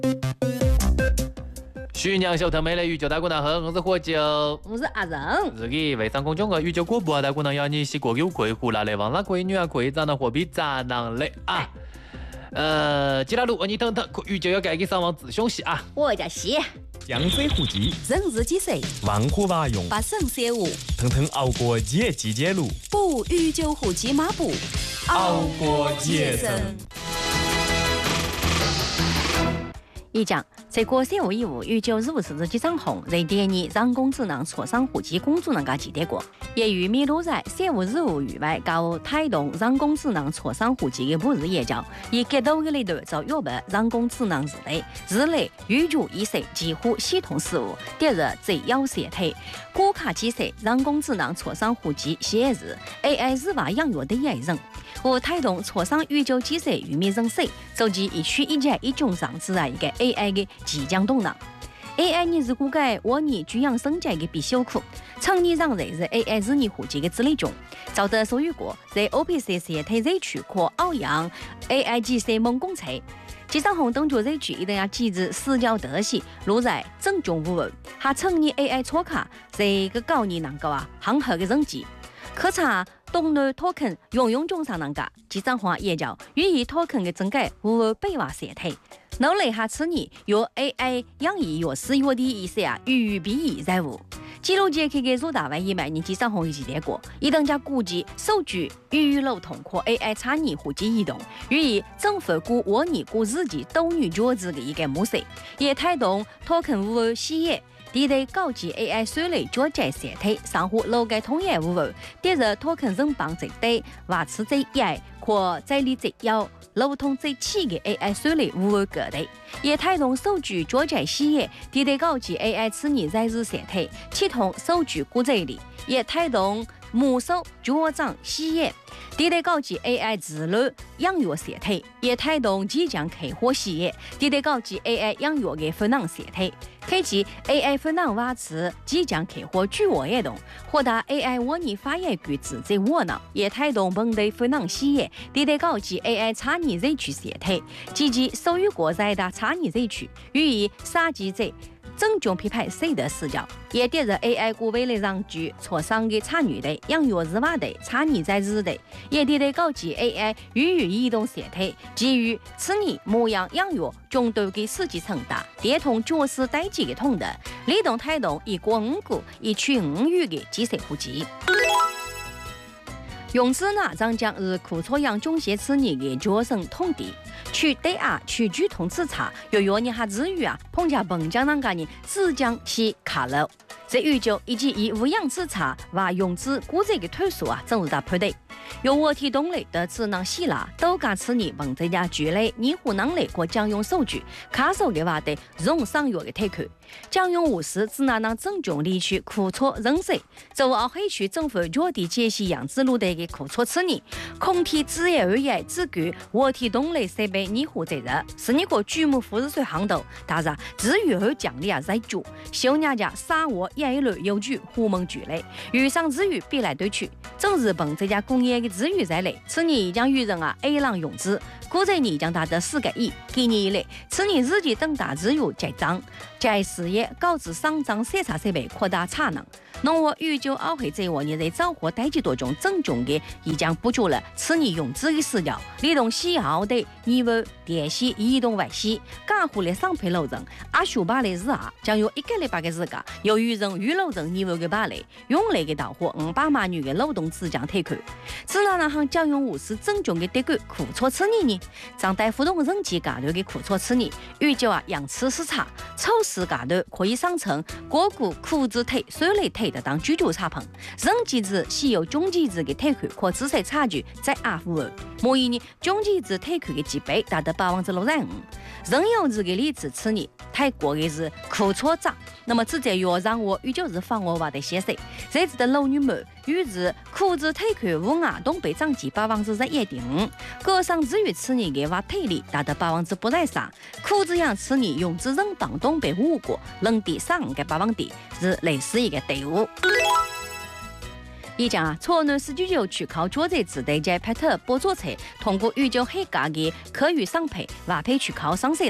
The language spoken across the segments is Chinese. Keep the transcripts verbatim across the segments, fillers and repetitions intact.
徐娘小特美的宇宙大姑娘好，我是火酒， 我是阿仁。 自己微商公众号宇宙广播啊，大姑娘要你洗过有贵湖拿来忘了贵女啊贵长的货币咋能嘞啊？呃，吉拉路你等等，宇宙要改给上网自凶戏啊！ 我叫西。 江水虎吉， 人日几岁？ 万虎马用， 八神三五， 腾腾熬过野季节路， 补宇宙虎吉马步， 熬过野生。 一讲，在过三五一五宇宙日五十日记账红，在第二人工智能磋商户籍公主能够记得过，也与米路在三五日五以外搞推动人工智能磋商户籍的每日演讲，以激动的力度做预备人工智能时代，日内宇宙意识几乎系统事务，第日最优先推。国卡计算人工智能磋商户籍写日 A I 日化养育的艺人。我推动磋商宇宙计算与民人手，走进一区一家一种上自然一个 A I 的即将动荡。A I 你是估计我你居养生界的必修课，成年人在是 A I 日你户籍的资历中，找得所有国在 O P C C 推热区可欧阳 A I 计算猛攻测。机场红灯就热区一定要记住私教德系，落在正中无问，还成年 A I 错卡这个高你能够啊很好的成绩。可查东南 token 用用中上能噶，机场话也叫语义 token 的整改无被话写态。脑内下次你用 A I 养义药师药的意思啊，语语必义在无。记录节去给入大湾一百年机场红一记得过，一等家估计数据语语漏通过 A I 差你户籍移动，语义政府估我你估自己都女角子的一个模式，也推动 token 无企业。第一高级 A I 水类脚在社体，上户楼嘅通业无误。第二托肯人帮最低，瓦持最矮，或在理最优，流通最起嘅 A I 水类无误个体，也推动数据脚在企业。第一高级 A I 此年在日社体，系统数据估这里，也推动没收脚长企业。第一高级 A I 自律养育社体，也推动即将开火企业。第一高级 A I 养育嘅分能社体，开启 A I 分能瓦持即将开火巨我也动，获得 A I 模拟发言句子在我呢，也推动本地分能企业。第一高级 A I 差异热区社体，积极属于国在的差异热区，予以杀鸡者。正中批判谁的视角，也点着 A I 股为了让具磋商的差异的养育日化的差异在日的，也点的高级 A I 予以移动社体，基于此年模样养育中度的实际承担，连同角色代际的同的，力动推动一国五国一区五域的基础户籍。用此呢，张将是库错样中学此年的学生统计。去对啊，去剧通自查，由于你还日语啊，碰见本江那个呢，只讲是卡了。在宇宙以及以无样自查和用之估计的推数啊，正如他判断。由我提动力的智能希腊都加此年问这家剧类拟乎能力或将用数据卡手的话的用商业的推口，将用五十只能让正中离去库错人手，走奥黑区政府脚地解析样子路的一个库错此年，空体职业而言只据我提动力设备拟乎这日是你个举目富士水行头，但是至于后奖励啊在做，小人家沙窝也一类有举虎门举类，遇上之余必来对去，正日本这家工业。之余在内，此年已将与人啊 A 浪用之，估计你将达到四个亿。今年以来，此年日记等大自由在涨，在事业高至上涨审查设备扩大产能。农我预就奥会这我年在造货代际多中正中的，已将补足了此年用之的死角，利用西澳的尼沃电系移动外系，干户的上配路人，阿修巴的日啊，将有一个礼拜的时间，由于人与路人尼沃的巴雷，用来的导货五百万元的劳动自将推开。此那那行将用五十正中的结果，苦错此年呢，张大互动人机价头的苦错此年，预计啊养吃市场，超市价头可以上层，个股苦字推、水类推的当居住差棚，人机制是由中机制的推开，可知识差距在阿富二。模拟呢，中机制推开的级别达到百分之六十五，人有这个例子此年泰国的是苦错涨，那么直接要让我与就是放我话的写谁，这次的老女们与是苦字推开五啊东北涨级百分之十一点五，各上至于此年的话推力达到百分之八十三，苦字样此年用之人帮东北五国能第三个百分点是类似一个队伍。以讲啊，错呢十九区靠作者自带在拍特播作车，通过宇宙黑价的可与商配，外配去靠上色啦。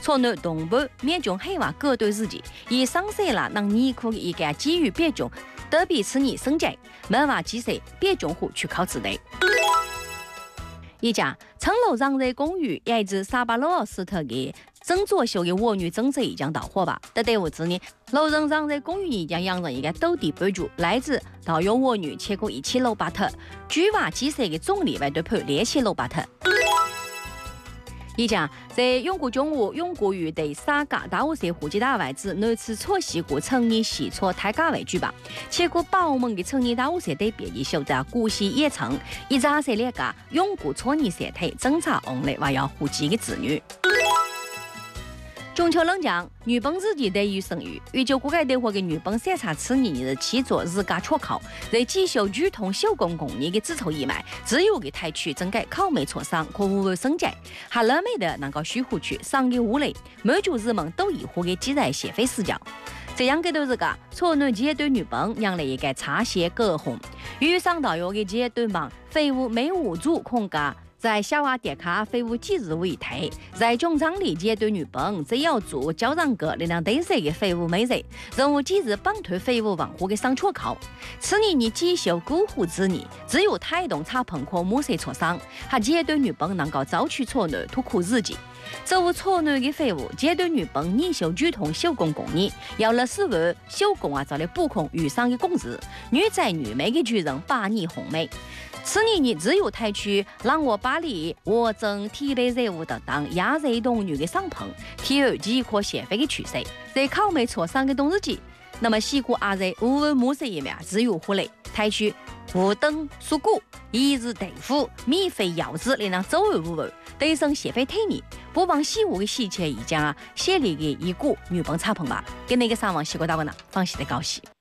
朝南同伴面中黑娃各对自己，以上山啦让泥库一个基于别种，特别是你生ใจ没法几岁别种户去考之类。一家城楼让人公寓也是沙巴罗斯特的整作秀的我女政策已将到货吧。在队伍之内，楼人让人公寓已将养成一个斗地班主，来自到有我女切过一起楼巴特，举娃几岁的总理为对判列起楼巴特。一家在永固中午永固于对沙嘎大五社户籍大外子南次错西谷成年洗错太嘎为举吧，结果宝门的成年大五社对别的秀在古稀也成一扎社列嘎永固错年社体侦查案例还要户籍的子女。中秋冷将，日本自己对于生育，与就国家对活的日本审查次年日起做日家错考，在继续主统手工工业的自筹以外，自由的台区整改考美磋商可无为生计，还冷美的能够虚湖区商业屋内，满足人们都以户的基在协会死角。这样给到日个，朝南街对日本让了一个茶歇隔红，遇上到有的街对忙，废物没物主空家。在小瓦迪卡废物几日为退，在中长理解对日本只要做交让个力量对手的废物美人，任务几日绑退废物王户的上错考。此年你继续孤户之年，只有态动差朋可母谁磋商，还接对日本能够早取错南突苦日记。这务错南的废物，接对日本年休主统手工工业，要了十万手工啊，找来补空遇上的工资，女在女美的巨人把你红美。此年你只有台区让我巴黎我正体内任务的当亚热动女的上棚，体而即可协会的趋势，在考美磋商的冬日记，那么西谷阿热无问母色一面只有户内台区无灯蔬果一日豆腐米费药子连让周围无问对生协会推你不帮西屋的细节已将啊写里的一股日本茶棚吧，跟那个上网西国大官呢放心的高兴。